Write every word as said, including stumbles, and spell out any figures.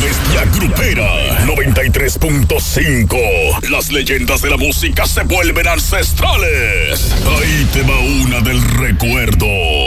bestia grupera noventa y tres punto cinco. Las leyendas de la música se vuelven ancestrales. Ahí te va una del recuerdo.